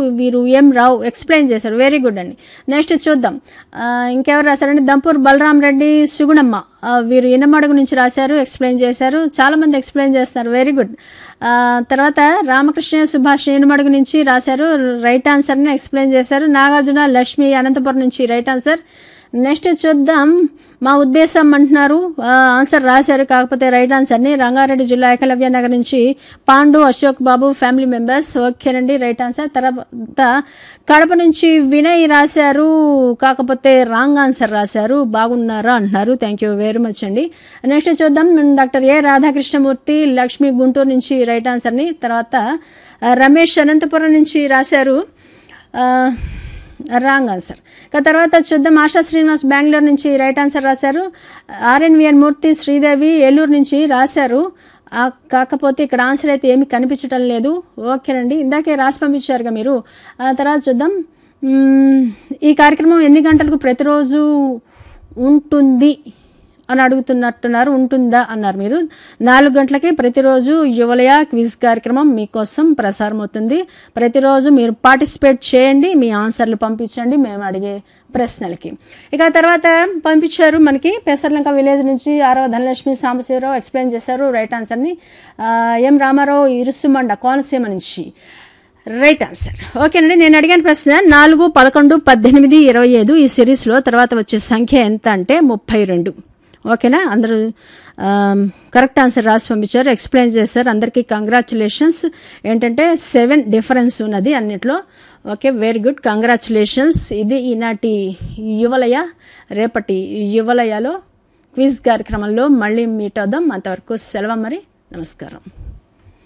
వీరు ఎం రావు ఎక్స్ప్లెయిన్ చేశారు. Very good అండి. నెక్స్ట్ చూద్దాం ఇంకెవరు రాశారండి. దంపూర్ బలరాం రెడ్డి సుగుణమ్మ వీరు ఇనమడుగు నుంచి రాశారు, ఎక్స్ప్లెయిన్ చేశారు. చాలామంది ఎక్స్ప్లెయిన్ చేస్తున్నారు. Very good. తర్వాత రామకృష్ణ సుభాష్ ఇనమడుగు నుంచి రాశారు, రైట్ ఆన్సర్ని ఎక్స్ప్లెయిన్ చేశారు. నాగార్జున లక్ష్మి అనంతపురం నుంచి రైట్ ఆన్సర్. నెక్స్ట్ చూద్దాం. మా ఉద్దేశం అంటున్నారు, ఆన్సర్ రాశారు కాకపోతే రైట్ ఆన్సర్ని. రంగారెడ్డి జిల్లా ఏకలవ్య నగర్ నుంచి పాండు అశోక్ బాబు ఫ్యామిలీ మెంబర్స్ ఓకేనండి రైట్ ఆన్సర్. తర్వాత కడప నుంచి వినయ్ రాశారు కాకపోతే రాంగ్ ఆన్సర్ రాశారు, బాగున్నారా అంటున్నారు. థ్యాంక్ యూ వెరీ మచ్ అండి. నెక్స్ట్ చూద్దాం. డాక్టర్ ఏ రాధాకృష్ణమూర్తి లక్ష్మి గుంటూరు నుంచి రైట్ ఆన్సర్ని. తర్వాత రమేష్ అనంతపురం నుంచి రాశారు రాంగ్ ఆన్సర్. తర్వాత చూద్దాం. ఆశా శ్రీనివాస్ బెంగళూరు నుంచి రైట్ ఆన్సర్ రాశారు. ఆర్ఎన్విఎన్ మూర్తి శ్రీదేవి ఏలూరు నుంచి రాశారు కాకపోతే ఇక్కడ ఆన్సర్ అయితే ఏమీ కనిపించటం లేదు. ఓకేనండి, ఇందాకే రాసి పంపించారుగా మీరు. తర్వాత చూద్దాం. ఈ కార్యక్రమం ఎన్ని గంటలకు ప్రతిరోజు ఉంటుంది అని అడుగుతున్నట్టున్నారు. ఉంటుందా అన్నారు మీరు. 4 గంటలకి ప్రతిరోజు యువలయ క్విజ్ కార్యక్రమం మీకోసం ప్రసారం అవుతుంది. ప్రతిరోజు మీరు పార్టిసిపేట్ చేయండి, మీ ఆన్సర్లు పంపించండి మేము అడిగే ప్రశ్నలకి. ఇక తర్వాత పంపించారు మనకి పెసర్లంక విలేజ్ నుంచి ఆరవ ధనలక్ష్మి సాంబశివరావు ఎక్స్ప్లెయిన్ చేశారు రైట్ ఆన్సర్ని. ఎం రామారావు ఇరుసుమండ కోనసీమ నుంచి రైట్ ఆన్సర్. ఓకేనండి, నేను అడిగిన ప్రశ్న 4, 11, 18, 25 ఈ సిరీస్లో తర్వాత వచ్చే సంఖ్య ఎంత అంటే 32. ఓకేనా, అందరూ కరెక్ట్ ఆన్సర్ రాసి పంపించారు, ఎక్స్ప్లెయిన్ చేశారు. అందరికీ కంగ్రాచులేషన్స్. ఏంటంటే 7 డిఫరెన్స్ ఉన్నది అన్నిట్లో. Okay, very good, congratulations. ఇది ఈనాటి యువలయ. రేపటి యువలయలో క్విజ్ కార్యక్రమంలో మళ్ళీ మీట్ అవుదాం. అంతవరకు సెలవు మరి, నమస్కారం.